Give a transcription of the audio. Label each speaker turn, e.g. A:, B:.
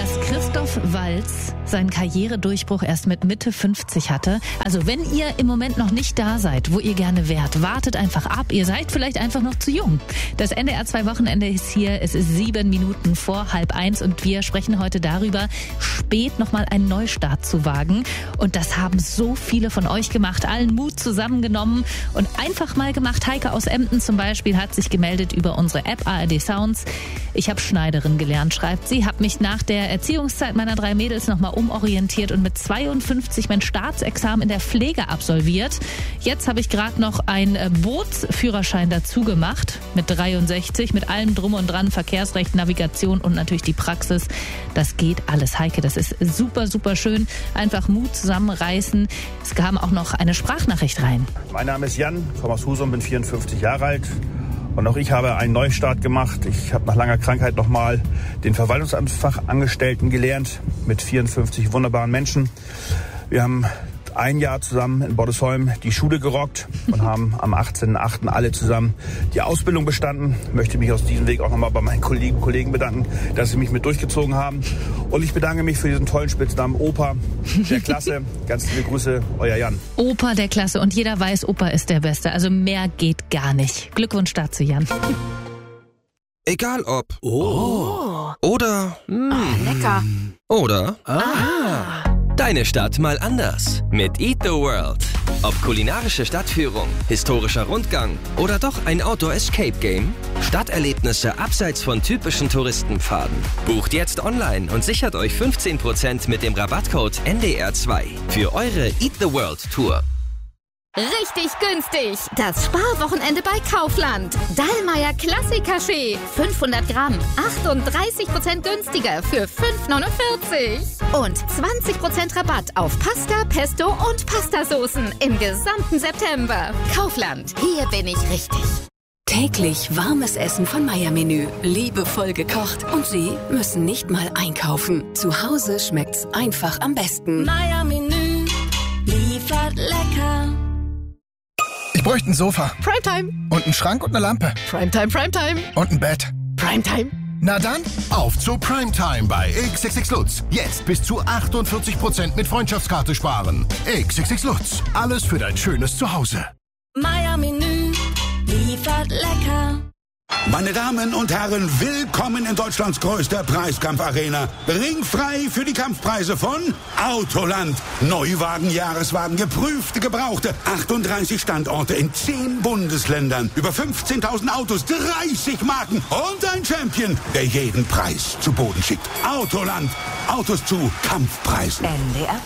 A: dass Christoph Waltz seinen Karrieredurchbruch erst mit Mitte 50 hatte. Also wenn ihr im Moment noch nicht da seid, wo ihr gerne wärt, wartet einfach ab. Ihr seid vielleicht einfach noch zu jung. Das NDR 2 Wochenende ist hier. Es ist 7 Minuten vor 12:30 und wir sprechen heute darüber, spät nochmal einen Neustart zu wagen. Und das haben so viele von euch gemacht, allen Mut zusammengenommen und einfach mal gemacht. Heike aus Emden zum Beispiel hat sich gemeldet über unsere App ARD Sounds. Ich habe Schneiderin gelernt, schreibt sie, habe mich nach der Erziehungszeit meiner 3 Mädels nochmal umorientiert und mit 52 mein Staatsexamen in der Pflege absolviert. Jetzt habe ich gerade noch einen Bootsführerschein dazu gemacht, mit 63, mit allem drum und dran, Verkehrsrecht, Navigation und natürlich die Praxis. Das geht alles, Heike, das ist super, super schön. Einfach Mut zusammenreißen. Es kam auch noch eine Sprachnachricht rein.
B: Mein Name ist Jan, komme aus Husum, bin 54 Jahre alt. Und auch ich habe einen Neustart gemacht. Ich habe nach langer Krankheit nochmal den Verwaltungsamtsfachangestellten gelernt mit 54 wunderbaren Menschen. Wir haben ein Jahr zusammen in Bordesholm die Schule gerockt und haben am 18.08. alle zusammen die Ausbildung bestanden. Ich möchte mich aus diesem Weg auch nochmal bei meinen Kolleginnen und Kollegen bedanken, dass sie mich mit durchgezogen haben. Und ich bedanke mich für diesen tollen Spitznamen Opa der Klasse. Ganz liebe Grüße, euer Jan.
A: Opa der Klasse. Und jeder weiß, Opa ist der Beste. Also mehr geht gar nicht. Glückwunsch dazu, Jan.
C: Egal ob oder
D: Lecker.
C: oder deine Stadt mal anders mit Eat the World. Ob kulinarische Stadtführung, historischer Rundgang oder doch ein Outdoor-Escape-Game, Stadterlebnisse abseits von typischen Touristenpfaden. Bucht jetzt online und sichert euch 15% mit dem Rabattcode NDR2 für eure Eat the World Tour.
D: Richtig günstig. Das Sparwochenende bei Kaufland. Dallmayr Klassik-Kaffee. 500 Gramm. 38% günstiger für 5,49. Und 20% Rabatt auf Pasta, Pesto und Pastasoßen im gesamten September. Kaufland. Hier bin ich richtig.
E: Täglich warmes Essen von Meier-Menü. Liebevoll gekocht. Und Sie müssen nicht mal einkaufen. Zu Hause schmeckt's einfach am besten.
F: Meier-Menü liefert lecker.
G: Ich bräuchte ein Sofa.
D: Primetime.
G: Und einen Schrank und eine Lampe.
D: Primetime, Primetime.
G: Und ein Bett.
D: Primetime.
G: Na dann,
H: auf zu Primetime bei XXX Lutz. Jetzt bis zu 48% mit Freundschaftskarte sparen. XXX Lutz. Alles für dein schönes Zuhause.
F: Meier-Menü liefert lecker.
I: Meine Damen und Herren, willkommen in Deutschlands größter Preiskampfarena. Ringfrei für die Kampfpreise von Autoland. Neuwagen, Jahreswagen, geprüfte, gebrauchte. 38 Standorte in 10 Bundesländern. Über 15.000 Autos, 30 Marken und ein Champion, der jeden Preis zu Boden schickt. Autoland. Autos zu Kampfpreisen.
E: NDR